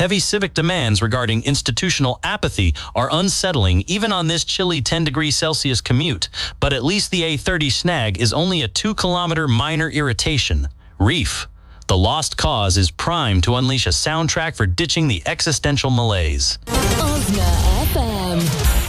Heavy civic demands regarding institutional apathy are unsettling even on this chilly 10°C commute, but at least the A30 snag is only a 2-kilometer minor irritation. Reef. The Lost Cause is primed to unleash a soundtrack for ditching the existential malaise. Osna FM.